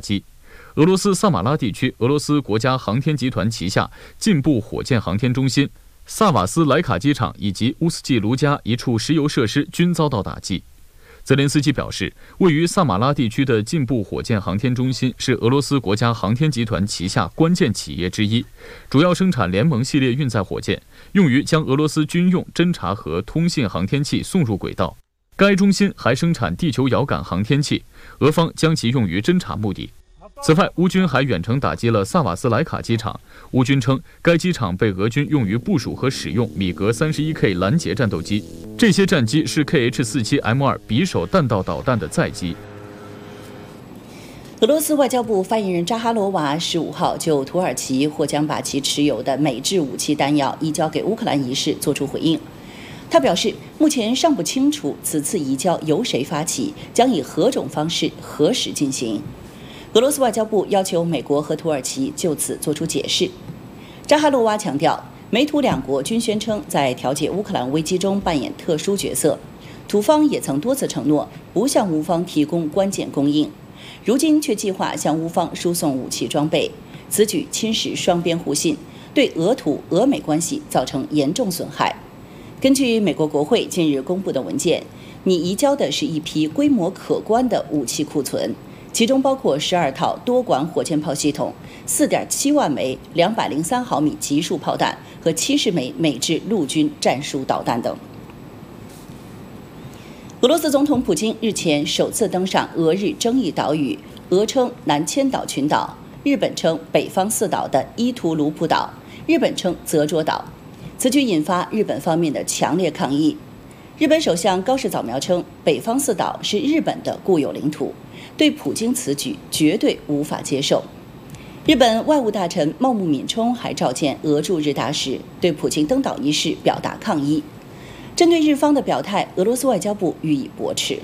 击。俄罗斯萨马拉地区俄罗斯国家航天集团旗下进步火箭航天中心、萨瓦斯莱卡机场以及乌斯季卢加一处石油设施均遭到打击。泽连斯基表示，位于萨马拉地区的进步火箭航天中心是俄罗斯国家航天集团旗下关键企业之一，主要生产联盟系列运载火箭，用于将俄罗斯军用侦察和通信航天器送入轨道。该中心还生产地球遥感航天器，俄方将其用于侦察目的。此外，乌军还远程打击了萨瓦斯莱卡机场。乌军称，该机场被俄军用于部署和使用米格31K 拦截战斗机，这些战机是 KH-47M2 匕首弹道导弹的载机。 俄罗斯外交部发言人扎哈罗娃15号就土耳其或将把其持有的美制武器弹药移交给乌克兰一事作出回应。他表示，目前尚不清楚此次移交由谁发起，将以何种方式、何时进行。俄罗斯外交部要求美国和土耳其就此作出解释。扎哈罗娃强调，美土两国均宣称在调解乌克兰危机中扮演特殊角色，土方也曾多次承诺不向乌方提供关键供应，如今却计划向乌方输送武器装备，此举侵蚀双边互信，对俄土俄美关系造成严重损害。根据美国国会近日公布的文件，拟移交的是一批规模可观的武器库存，其中包括12套多管火箭炮系统、4.7万枚203毫米集束炮弹和70枚美制陆军战术导弹等。俄罗斯总统普京日前首次登上俄日争议岛屿，俄称南千岛群岛，日本称北方四岛的伊图卢普岛，日本称泽卓岛。此举引发日本方面的强烈抗议。日本首相高市早苗称，北方四岛是日本的固有领土，对普京此举绝对无法接受。日本外务大臣茂木敏充还召见俄驻日大使，对普京登岛一事表达抗议。针对日方的表态，俄罗斯外交部予以驳斥。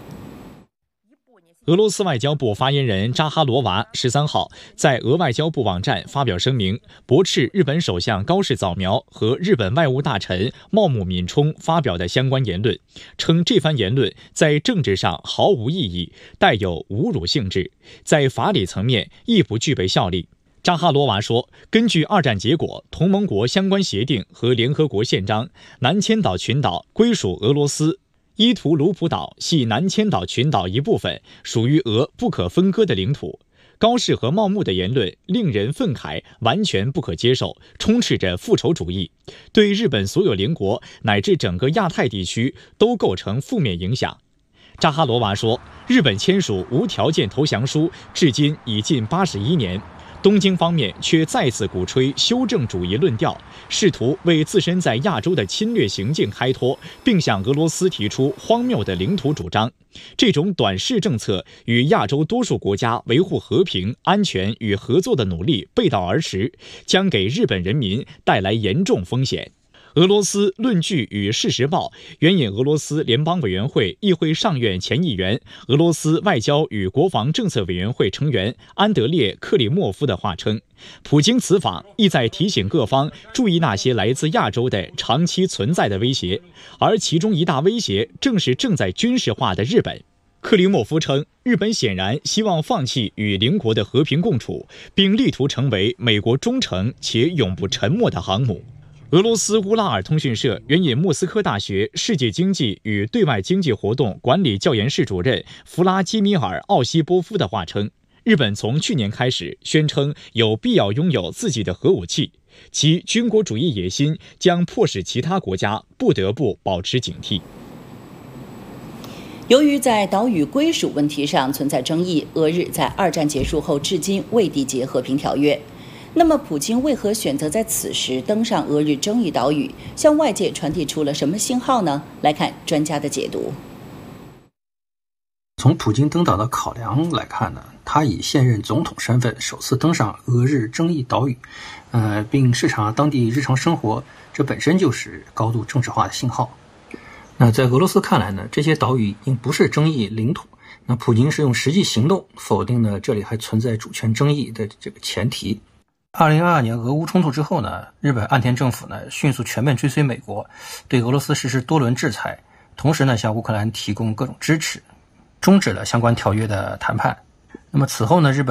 俄罗斯外交部发言人扎哈罗娃13号在俄外交部网站发表声明，驳斥日本首相高市早苗和日本外务大臣茂木敏充发表的相关言论，称这番言论在政治上毫无意义，带有侮辱性质，在法理层面亦不具备效力。扎哈罗娃说，根据二战结果、同盟国相关协定和联合国宪章，南千岛群岛归属俄罗斯，伊图卢普岛系南千岛群岛一部分，属于俄不可分割的领土。高市和茂木的言论令人愤慨，完全不可接受，充斥着复仇主义，对日本所有邻国乃至整个亚太地区都构成负面影响。扎哈罗娃说，日本签署无条件投降书至今已近81年，东京方面却再次鼓吹修正主义论调，试图为自身在亚洲的侵略行径开脱，并向俄罗斯提出荒谬的领土主张。这种短视政策与亚洲多数国家维护和平、安全与合作的努力背道而驰，将给日本人民带来严重风险。俄罗斯论据与事实报援引俄罗斯联邦委员会议会上院前议员、俄罗斯外交与国防政策委员会成员安德烈·克里莫夫的话称，普京此访意在提醒各方注意那些来自亚洲的长期存在的威胁，而其中一大威胁正是正在军事化的日本。克里莫夫称，日本显然希望放弃与邻国的和平共处，并力图成为美国忠诚且永不沉没的航母。俄罗斯乌拉尔通讯社援引莫斯科大学世界经济与对外经济活动管理教研室主任弗拉基米尔·奥西波夫的话称，日本从去年开始宣称有必要拥有自己的核武器，其军国主义野心将迫使其他国家不得不保持警惕。 由于在岛屿归属问题上存在争议，俄日在二战结束后至今未缔结和平条约。那么，普京为何选择在此时登上俄日争议岛屿，向外界传递出了什么信号呢？来看专家的解读。 从普京登岛的考量来看呢，他以现任总统身份首次登上俄日争议岛屿，并视察当地日常生活，这本身就是高度政治化的信号。那在俄罗斯看来呢，这些岛屿已经不是争议领土，那普京是用实际行动否定了这里还存在主权争议的这个前提。2022年俄乌冲突之后呢，日本岸田政府呢迅速全面追随美国，对俄罗斯实施多轮制裁，同时呢向乌克兰提供各种支持，终止了相关条约的谈判。那么此后呢，日本